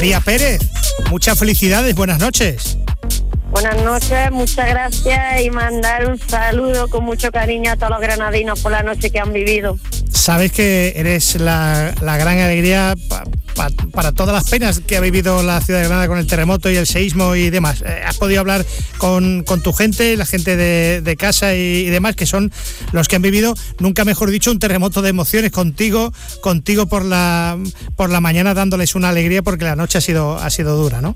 María Pérez, muchas felicidades, buenas noches. Buenas noches, muchas gracias y mandar un saludo con mucho cariño a todos los granadinos por la noche que han vivido. Sabes que eres la gran alegría para todas las penas que ha vivido la ciudad de Granada con el terremoto y el seísmo y demás. ¿Has podido hablar con tu gente, la gente de casa y demás, que son los que han vivido, nunca mejor dicho, un terremoto de emociones contigo por la mañana, dándoles una alegría porque la noche ha sido dura, ¿no?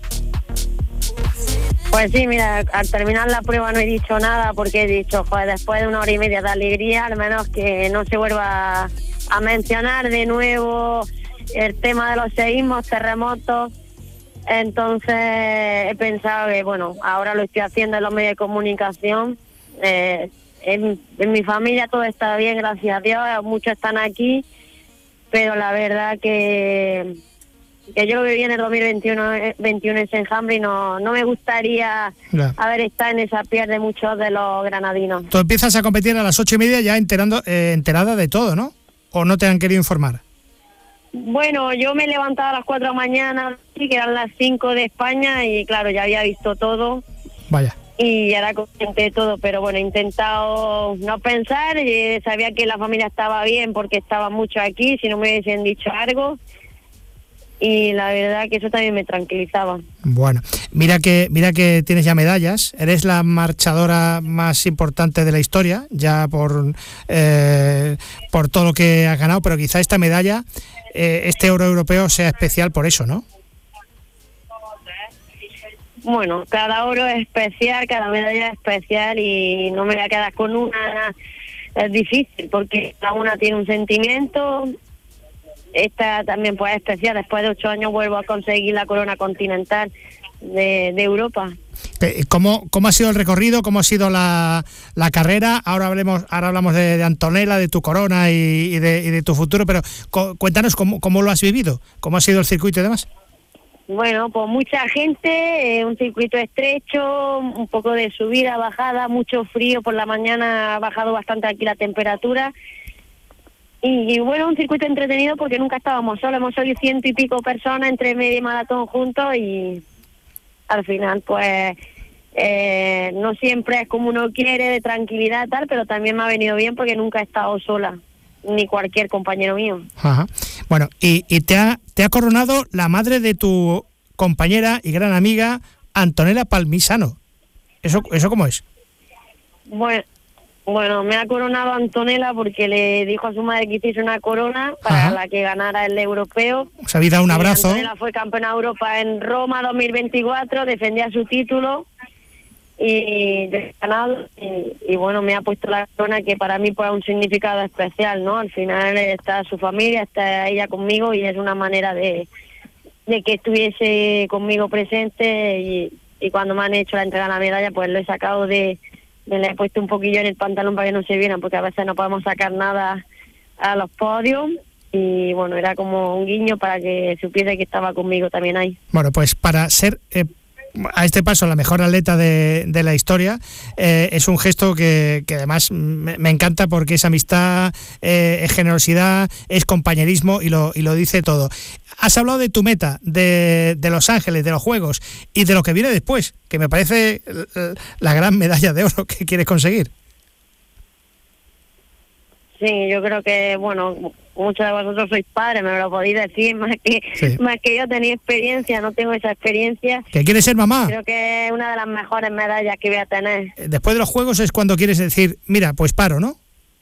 Pues sí, mira, al terminar la prueba no he dicho nada porque he dicho, joder, después de 1 hora y media de alegría, al menos que no se vuelva a mencionar de nuevo el tema de los seísmos, terremotos. Entonces he pensado que, bueno, ahora lo estoy haciendo en los medios de comunicación. En mi familia todo está bien, gracias a Dios, muchos están aquí, pero la verdad que yo lo viví en el 2021 ese enjambre y no me gustaría haber estado en esa piel de muchos de los granadinos. Tú empiezas a competir a las 8:30 ya enterada de todo, ¿no? ¿O no te han querido informar? Bueno, yo me he levantado a las 4 de la mañana, que eran las 5 de España, y claro, ya había visto todo. Vaya. Y ya era consciente de todo, pero bueno, he intentado no pensar, y sabía que la familia estaba bien porque estaba mucho aquí, si no me hubiesen dicho algo. Y la verdad que eso también me tranquilizaba. Bueno, mira que tienes ya medallas, eres la marchadora más importante de la historia, ya por todo lo que has ganado, pero quizá esta medalla, este oro europeo sea especial por eso, ¿no? Bueno, cada oro es especial, cada medalla es especial y no me voy a quedar con una. Es difícil porque cada una tiene un sentimiento. Esta también pues es especial, después de 8 años vuelvo a conseguir la corona continental de Europa. ¿Cómo ha sido el recorrido? ¿Cómo ha sido la carrera? Ahora hablamos de Antonella, de tu corona y de tu futuro, pero cuéntanos cómo lo has vivido, cómo ha sido el circuito y demás. Bueno, pues mucha gente, un circuito estrecho, un poco de subida, bajada, mucho frío, por la mañana ha bajado bastante aquí la temperatura. Y bueno, un circuito entretenido porque nunca estábamos solos, hemos sido 100 y pico personas entre media y maratón juntos y al final pues no siempre es como uno quiere, de tranquilidad tal, pero también me ha venido bien porque nunca he estado sola, ni cualquier compañero mío. Ajá. Bueno, y te ha coronado la madre de tu compañera y gran amiga Antonella Palmisano. ¿Eso cómo es? Bueno, me ha coronado Antonella porque le dijo a su madre que hiciese una corona para la que ganara el europeo. Os habéis dado un abrazo. Antonella fue campeona de Europa en Roma 2024, defendía su título y ganado. Y bueno, me ha puesto la corona que para mí pues un significado especial, ¿no? Al final está su familia, está ella conmigo y es una manera de que estuviese conmigo presente y cuando me han hecho la entrega de la medalla pues lo he sacado me la he puesto un poquillo en el pantalón para que no se vieran, porque a veces no podemos sacar nada a los podios. Y bueno, era como un guiño para que supiese que estaba conmigo también ahí. Bueno, pues para ser a este paso la mejor atleta de la historia, es un gesto que además me encanta porque es amistad, es generosidad, es compañerismo y lo dice todo. Has hablado de tu meta, de Los Ángeles, de los Juegos y de lo que viene después, que me parece la gran medalla de oro que quieres conseguir. Sí, yo creo que, bueno, muchos de vosotros sois padres, me lo podéis decir, más que yo tenía experiencia, no tengo esa experiencia. ¿Que quieres ser mamá? Creo que es una de las mejores medallas que voy a tener. Después de los Juegos es cuando quieres decir, mira, pues paro, ¿no?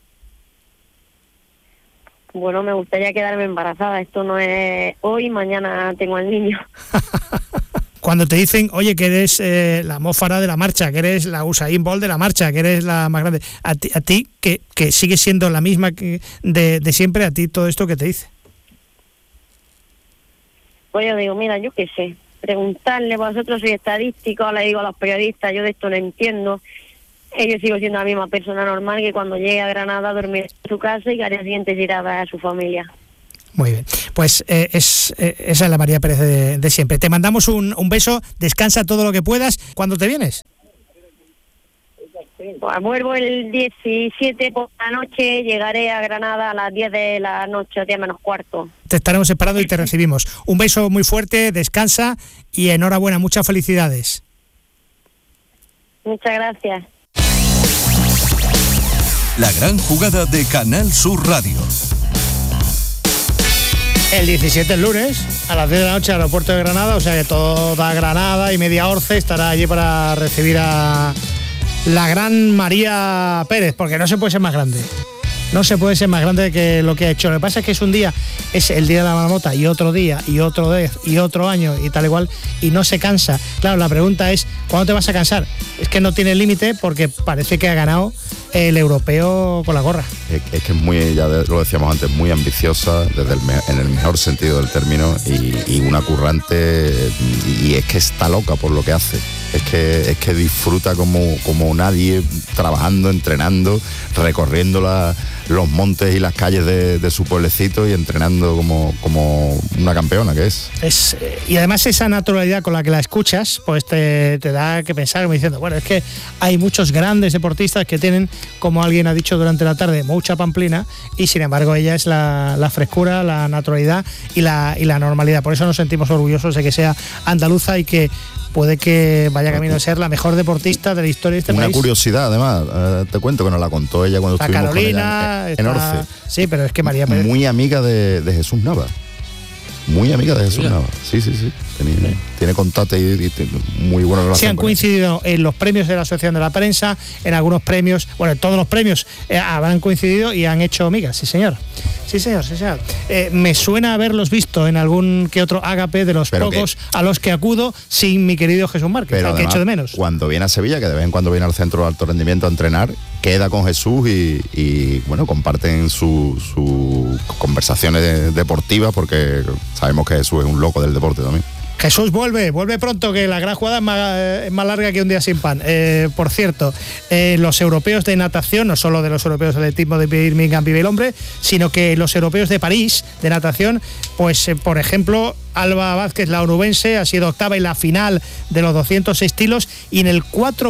Bueno, me gustaría quedarme embarazada, esto no es hoy, mañana tengo al niño. Cuando te dicen, oye, que eres la Mófara de la marcha, que eres la Usain Bolt de la marcha, que eres la más grande, a ti que sigues siendo la misma que de siempre, a ti todo esto que te dice. Pues yo digo, mira, yo qué sé, preguntarle, vosotros sois estadísticos, le digo a los periodistas, yo de esto no entiendo. Yo sigo siendo la misma persona normal que cuando llegue a Granada a dormir en su casa y que al día siguiente ir a ver a su familia. Muy bien, pues esa es la María Pérez de siempre. Te mandamos un beso, descansa todo lo que puedas. ¿Cuándo te vienes? Pues vuelvo el 17 por la noche, llegaré a Granada a las 10 de la noche, 10 menos cuarto. Te estaremos esperando y te recibimos. Un beso muy fuerte, descansa y enhorabuena, muchas felicidades. Muchas gracias. La gran jugada de Canal Sur Radio. El 17 el lunes, a las 10 de la noche, al aeropuerto de Granada, o sea que toda Granada y media Orce estará allí para recibir a la gran María Pérez, porque no se puede ser más grande. No se puede ser más grande que lo que ha hecho. Lo que pasa es que es un día, es el día de la marmota, y otro día, y otro 10, y otro año, y tal igual, y no se cansa. Claro, la pregunta es, ¿cuándo te vas a cansar? Es que no tiene límite porque parece que ha ganado el europeo con la gorra. Es que es muy, ya lo decíamos antes, muy ambiciosa, en el mejor sentido del término, y una currante, y es que está loca por lo que hace. Es que disfruta como nadie, trabajando, entrenando, recorriendo los montes y las calles de su pueblecito y entrenando como una campeona que es. Y además esa naturalidad con la que la escuchas, pues te da que pensar, como diciendo, bueno, es que hay muchos grandes deportistas que tienen, como alguien ha dicho durante la tarde, mucha pamplina, y sin embargo ella es la frescura, la naturalidad y la normalidad. Por eso nos sentimos orgullosos de que sea andaluza y que puede que vaya camino a ser la mejor deportista de la historia de este país. Una curiosidad, además, te cuento que nos la contó ella cuando estuvimos Carolina, con ella en Orce. Sí, pero es que María Pérez... Muy amiga de Jesús Nava. Muy amiga de Jesús Nava. Sí. Tiene contacto y muy buena relación. Sí, han coincidido en los premios de la Asociación de la Prensa, en algunos premios, bueno, en todos los premios habrán coincidido y han hecho migas, sí señor. Me suena haberlos visto en algún que otro ágape de los pocos a los que acudo sin mi querido Jesús Márquez, al que echo de menos. Cuando viene a Sevilla, que de vez en cuando viene al centro de alto rendimiento a entrenar, queda con Jesús y bueno, comparten sus conversaciones deportivas, porque sabemos que Jesús es un loco del deporte también. Jesús vuelve pronto, que la gran jugada es más larga que un día sin pan. Por cierto, los europeos de natación, no solo de los europeos de atletismo de Birmingham vive el hombre, sino que los europeos de París de natación, pues por ejemplo, Alba Vázquez, la onubense, ha sido octava en la final de los 200 estilos, y en el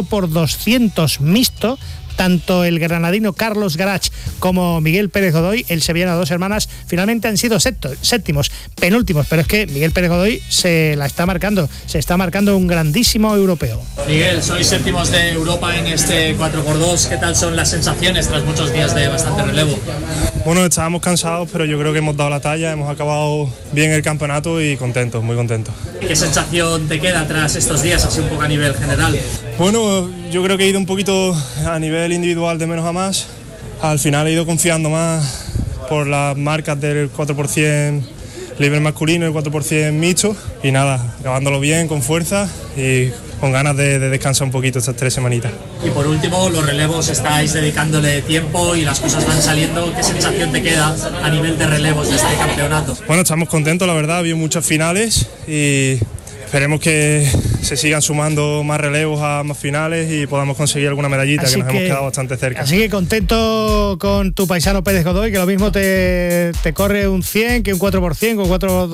4x200 mixto, tanto el granadino Carlos Garach como Miguel Pérez Godoy, el sevillano de Dos Hermanas, finalmente han sido séptimos, penúltimos, pero es que Miguel Pérez Godoy se está marcando un grandísimo europeo. Miguel, sois séptimos de Europa en este 4x2, ¿qué tal son las sensaciones tras muchos días de bastante relevo? Bueno, estábamos cansados, pero yo creo que hemos dado la talla, hemos acabado bien el campeonato y contentos, muy contentos. ¿Qué sensación te queda tras estos días, así un poco a nivel general? Bueno, yo creo que he ido un poquito a nivel individual de menos a más. Al final he ido confiando más por las marcas del 4% libre masculino y el 4% mixto, y nada, acabándolo bien, con fuerza y con ganas de descansar un poquito estas 3 semanitas. Y por último, los relevos, estáis dedicándole tiempo y las cosas van saliendo. ¿Qué sensación te queda a nivel de relevos de este campeonato? Bueno, estamos contentos, la verdad, ha habido muchas finales y esperemos que se sigan sumando más relevos a más finales y podamos conseguir alguna medallita, que nos hemos quedado bastante cerca. Así que contento con tu paisano Pérez Godoy, que lo mismo te corre un 100 que un 4%, con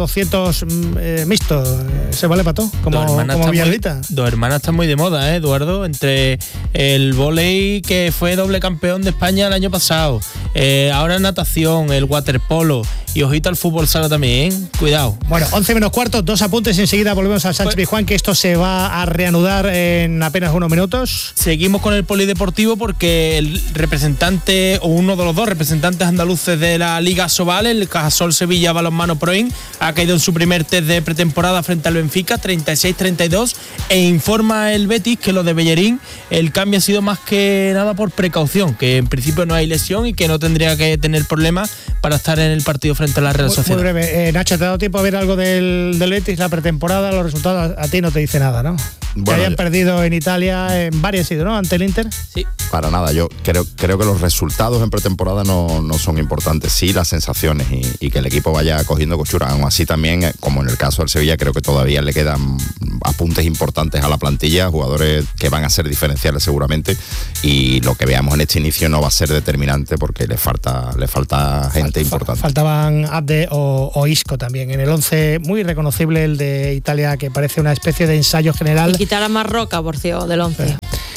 4-200 mixto. Se vale para todo, como Villalbita. Dos Hermanas están muy de moda, Eduardo, entre el vóley, que fue doble campeón de España el año pasado, ahora natación, el waterpolo, y ojito al fútbol sala también, cuidado. Bueno, 11 menos cuarto, 2 apuntes y enseguida volvemos al Sánchez Pizjuán, que esto se va a reanudar en apenas unos minutos. Seguimos con el polideportivo porque el representante, o uno de los dos representantes andaluces de la Liga Sobal, el Cajasol Sevilla Balonmano Proin, ha caído en su primer test de pretemporada frente al Benfica, 36-32, e informa el Betis que lo de Bellerín, el cambio ha sido más que nada por precaución, que en principio no hay lesión y que no tendría que tener problemas para estar en el partido frente a la Real Sociedad. Muy breve, Nacho, ¿te ha dado tiempo a ver algo del Betis, la pretemporada, los resultados? A ti no te dice nada, ¿no? Bueno, que hayan perdido en Italia en varias, ¿no? Ante el Inter. Sí. Para nada, yo creo que los resultados en pretemporada no son importantes, sí las sensaciones y que el equipo vaya cogiendo costura. Aún así también, como en el caso del Sevilla, creo que todavía le quedan apuntes importantes a la plantilla, jugadores que van a ser diferenciales seguramente, y lo que veamos en este inicio no va a ser determinante porque le falta gente importante. Faltaban Abde o Isco también. En el 11 muy reconocible el de Italia, que parece una especie de ensayo general. Y quitar a Marroca, por cierto, del 11.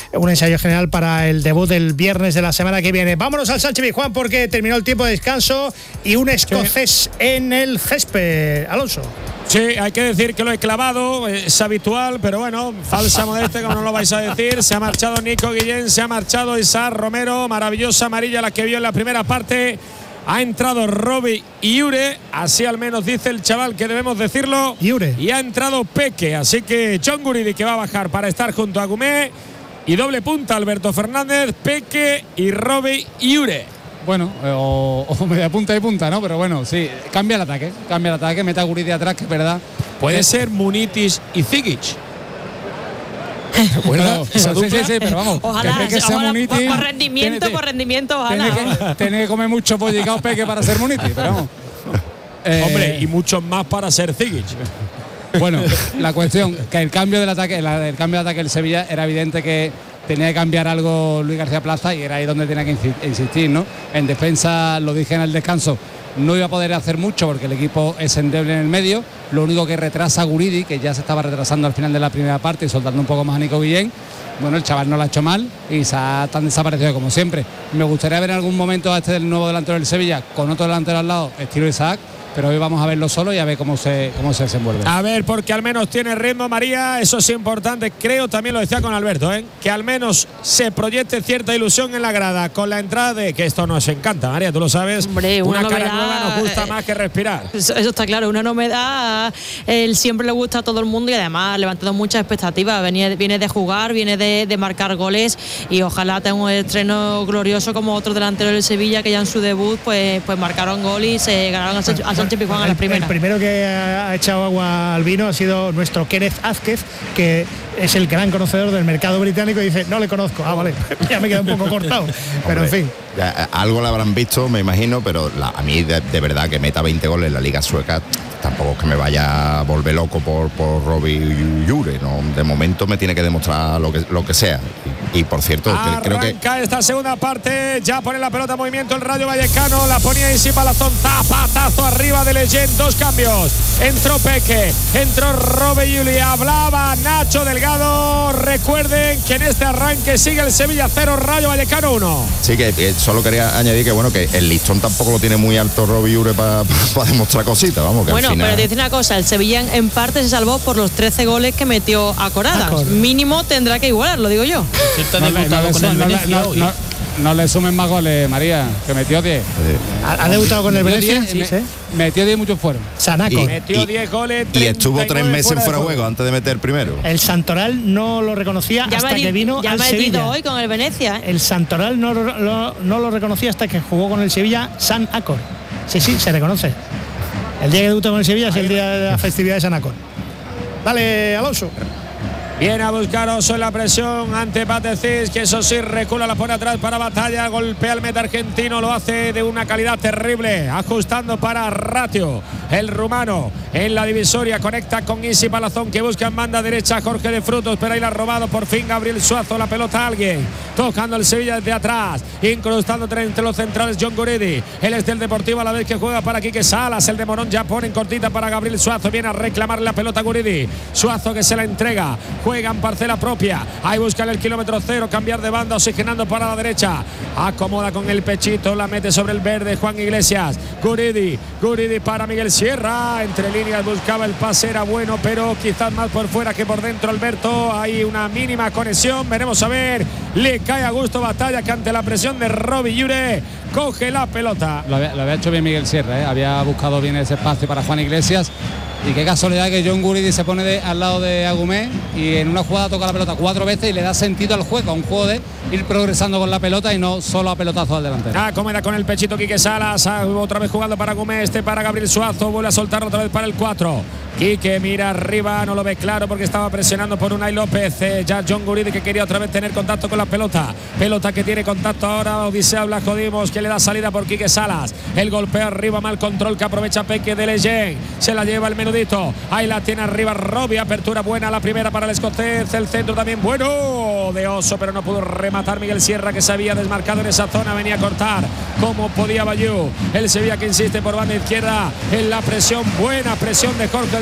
un ensayo general para el debut del viernes de la semana que viene. Vámonos al Sánchez Pizjuán porque terminó el tiempo de descanso y un escocés en el césped. Alonso. Sí, hay que decir que lo he clavado, es habitual, pero bueno, falsa modestia, como no lo vais a decir. Se ha marchado Nico Guillén, se ha marchado Isaac Romero, maravillosa amarilla la que vio en la primera parte. Ha entrado Robbie Iure, así al menos dice el chaval que debemos decirlo. Iure. Y ha entrado Peque, así que John Guridi que va a bajar para estar junto a Gumé. Y doble punta Alberto Fernández, Peque y Robbie Iure. Bueno, o media punta y punta, ¿no? Pero bueno, sí, cambia el ataque, mete a Guridi atrás, que es verdad. Puede ser Munitis y Zigic. Bueno, sí, pero vamos. Ojalá, que sea Munitis. Por rendimiento, ojalá. Tiene que comer mucho pollicao Peque para ser Munitis, pero vamos. Hombre, y muchos más para ser Zigic. Bueno, la cuestión, que el cambio del ataque del Sevilla era evidente que tenía que cambiar algo Luis García Plaza y era ahí donde tenía que insistir, ¿no? En defensa, lo dije en el descanso, no iba a poder hacer mucho porque el equipo es endeble en el medio. Lo único que retrasa a Guridi, que ya se estaba retrasando al final de la primera parte y soltando un poco más a Nico Guillén. Bueno, el chaval no lo ha hecho mal y se ha tan desaparecido como siempre. Me gustaría ver en algún momento a este del nuevo delantero del Sevilla con otro delantero al lado, estilo Isaac, pero hoy vamos a verlo solo y a ver cómo se desenvuelve. A ver, porque al menos tiene ritmo María, eso es importante, creo, también lo decía con Alberto, que al menos se proyecte cierta ilusión en la grada con la entrada de, que esto nos encanta, María, tú lo sabes. Hombre, una novedad, cara nueva nos gusta más que respirar. Eso está claro, una novedad, él siempre le gusta a todo el mundo y además ha levantado muchas expectativas, viene de jugar, viene de marcar goles y ojalá tenga un estreno glorioso como otros delanteros del Sevilla que ya en su debut pues marcaron gol y se ganaron a Sánchez Pizjuán a la primera. El primero que ha echado agua al vino ha sido nuestro Kenneth Azquez, que es el gran conocedor del mercado británico y dice, no le conozco. Ah, vale, ya me queda un poco cortado. Pero en fin. Algo le habrán visto, me imagino, pero a mí de verdad que meta 20 goles en la Liga Sueca, tampoco es que me vaya a volver loco por Robbie Iure, ¿no? De momento me tiene que demostrar lo que sea. Y por cierto, creo que arranca esta segunda parte, ya pone la pelota en movimiento el Rayo Vallecano, la ponía Isi Palazón, zapatazo arriba de Leyen, dos cambios. Entró Peque, entró Robbie Iure, hablaba Nacho Delgado. Recuerden que en este arranque sigue el Sevilla 0, Rayo Vallecano 1. Sí, que solo quería añadir que bueno, que el listón tampoco lo tiene muy alto Robbie Iure para demostrar cositas, vamos. Que bueno, al final... pero te dice una cosa, el Sevilla en parte se salvó por los 13 goles que metió a Coradas. Mínimo tendrá que igualar, lo digo yo. No le sumen más goles, María, que metió 10. ¿Ha debutado con el Venecia? Sí. Metió 10 muchos fueron. Sanacor. Metió 10 goles. Y estuvo 3 meses en fuera de juego antes de meter el primero. El Santoral no lo reconocía hasta que vino al Sevilla. Hoy con el Venecia. El Santoral no lo reconocía hasta que jugó con el Sevilla Sanacor. Sí, se reconoce. El día que debutó con el Sevilla es el día de la festividad de Sanacor. Dale, Alonso. Viene a buscar Oso en la presión ante Patecís, que eso sí recula, la pone atrás para Batalla, golpea al meta argentino, lo hace de una calidad terrible, ajustando para Ratio, el rumano en la divisoria, conecta con Isi Palazón que busca en banda derecha Jorge de Frutos, pero ahí la ha robado por fin Gabriel Suazo, la pelota a alguien, tocando el Sevilla desde atrás, incrustando entre los centrales John Guridi, él es del Deportivo a la vez que juega para Quique Salas, el de Morón ya pone en cortita para Gabriel Suazo, viene a reclamar la pelota Guridi, Suazo que se la entrega, juega en parcela propia, ahí buscan el kilómetro cero, cambiar de banda, oxigenando para la derecha, acomoda con el pechito, la mete sobre el verde Juan Iglesias, Guridi para Miguel Sierra, entre líneas buscaba el pase, era bueno, pero quizás más por fuera que por dentro Alberto, hay una mínima conexión, veremos a ver, le cae a gusto Batalla que ante la presión de Robbie Iure coge la pelota. Lo había hecho bien Miguel Sierra, había buscado bien ese espacio para Juan Iglesias. Y qué casualidad que John Guridi se pone al lado de Agumé y en una jugada toca la pelota 4 veces y le da sentido al juego, a un juego de ir progresando con la pelota y no solo a pelotazo al delantero. Cómoda con el pechito Quique Salas, otra vez jugando para Agumé, para Gabriel Suazo, vuelve a soltarlo otra vez para el 4. Quique mira arriba, no lo ve claro porque estaba presionando por Unai López, ya John Guridi que quería otra vez tener contacto con la pelota que tiene contacto ahora Odisea Blasco Dimos, que le da salida por Quique Salas, el golpeo arriba, mal control que aprovecha Peque de Leyen, se la lleva el menudito, ahí la tiene arriba Robbie, apertura buena la primera para el escocés, el centro también bueno de Oso, pero no pudo rematar Miguel Sierra que se había desmarcado en esa zona, venía a cortar como podía Bayú, el Sevilla que insiste por banda izquierda en la presión, buena presión de Jorge de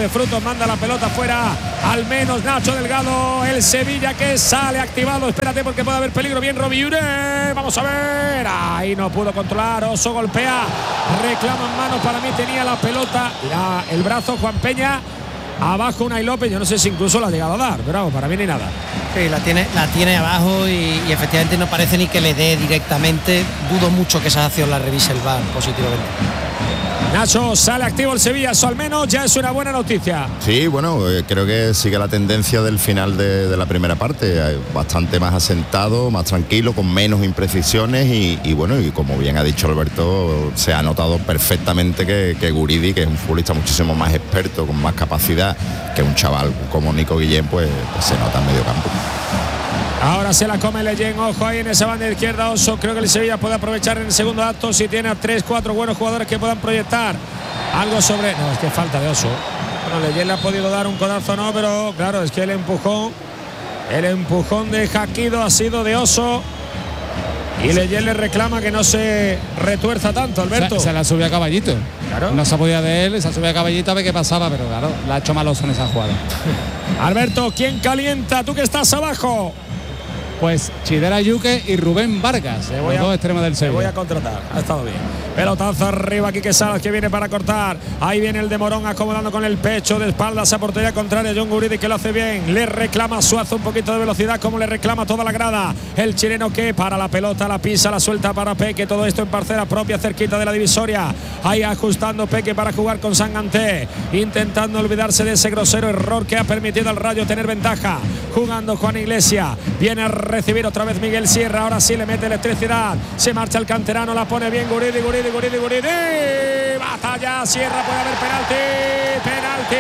de frutos, manda la pelota fuera, al menos Nacho Delgado. El Sevilla que sale activado, espérate porque puede haber peligro. Bien Roviure, vamos a ver, ahí no pudo controlar, Oso golpea, reclama en manos, para mí tenía la pelota, el brazo Juan Peña. Abajo Unai López, yo no sé si incluso la ha llegado a dar, pero vamos, para mí ni nada. Sí, la tiene abajo y efectivamente no parece ni que le dé directamente. Dudo mucho que esa acción la revise el VAR positivamente. Nacho, sale activo el Sevilla, eso al menos ya es una buena noticia. Sí, bueno, creo que sigue la tendencia del final de la primera parte, bastante más asentado, más tranquilo, con menos imprecisiones y bueno, y como bien ha dicho Alberto, se ha notado perfectamente que Guridi, que es un futbolista muchísimo más experto, con más capacidad que un chaval como Nico Guillén, pues se nota en medio campo. Ahora se la come Leyen, ojo ahí en esa banda izquierda Oso. Creo que el Sevilla puede aprovechar en el segundo acto si tiene a 3-4 buenos jugadores que puedan proyectar algo sobre... No, es que falta de Oso. Bueno, Leyen le ha podido dar un codazo, no, pero claro, es que el empujón de Jaquido ha sido de Oso y Leyen le reclama que no se retuerza tanto, Alberto. Se la subió a Caballito. Claro. No se podía de él, se subió a Caballito a ver qué pasaba, pero claro, la ha hecho mal Oso en esa jugada. Alberto, ¿quién calienta? Tú que estás abajo. Pues Chidera Yuque y Rubén Vargas, los dos extremos del Sevilla. Voy a contratar, ha estado bien. Pelotazo arriba, Quique Salas que viene para cortar. Ahí viene el de Morón acomodando con el pecho de espaldas a portería contraria. John Guridi que lo hace bien. Le reclama Suazo un poquito de velocidad como le reclama toda la grada. El chileno que para la pelota, la pisa, la suelta para Peque. Todo esto en parcela propia cerquita de la divisoria. Ahí ajustando Peque para jugar con Sanganté. Intentando olvidarse de ese grosero error que ha permitido al Rayo tener ventaja. Jugando Juan Iglesias. Viene a recibir otra vez Miguel Sierra. Ahora sí le mete electricidad. Se marcha el canterano. La pone bien Guridi. Batalla, Sierra, puede haber penalti.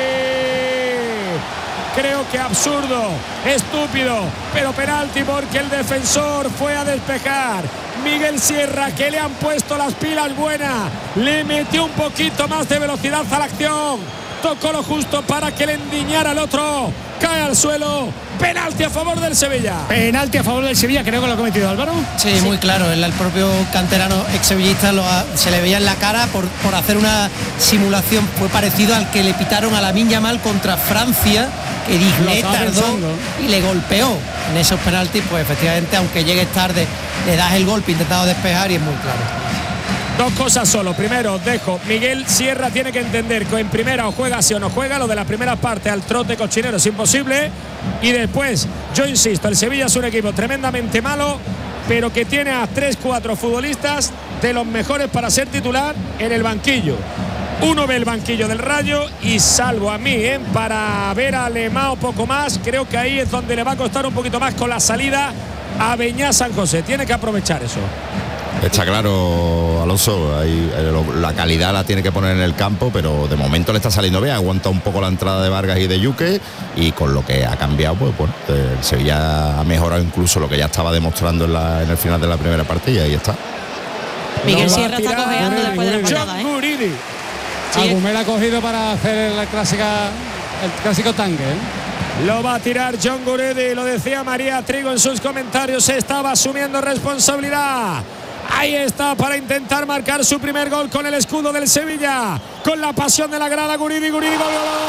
Creo que absurdo, estúpido, pero penalti porque el defensor fue a despejar. Miguel Sierra, que le han puesto las pilas buenas, le metió un poquito más de velocidad a la acción. Tocó lo justo para que le endiñara al otro. Cae al suelo. Penalti a favor del Sevilla. Penalti a favor del Sevilla, creo que lo ha cometido Álvaro. Sí, muy claro. El propio canterano ex-sevillista se le veía en la cara por hacer una simulación. Fue parecido al que le pitaron a Lamine Yamal contra Francia, que Digne tardó y le golpeó. En esos penaltis, pues efectivamente, aunque llegues tarde, le das el golpe intentado despejar y es muy claro. Dos cosas solo. Primero, Miguel Sierra tiene que entender que en primera o juega sí o no juega. Lo de la primera parte al trote cochinero es imposible. Y después, yo insisto, el Sevilla es un equipo tremendamente malo, pero que tiene a 3-4 futbolistas de los mejores para ser titular en el banquillo. Uno ve el banquillo del Rayo y salvo a mí, para ver a Lemao poco más, creo que ahí es donde le va a costar un poquito más con la salida a Beñat San José. Tiene que aprovechar eso. Está claro, Alonso, la calidad la tiene que poner en el campo, pero de momento le está saliendo bien. Aguanta un poco la entrada de Vargas y de Yuque, y con lo que ha cambiado, pues bueno, el Sevilla ha mejorado incluso lo que ya estaba demostrando en el final de la primera parte, y ahí está. Miguel Sierra está cojeando después de la patada, Agumel ha cogido para hacer el clásico tanque, Lo va a tirar John Guridi, lo decía María Trigo en sus comentarios, se estaba asumiendo responsabilidad. Ahí está para intentar marcar su primer gol con el escudo del Sevilla, con la pasión de la grada. Guridi, gol.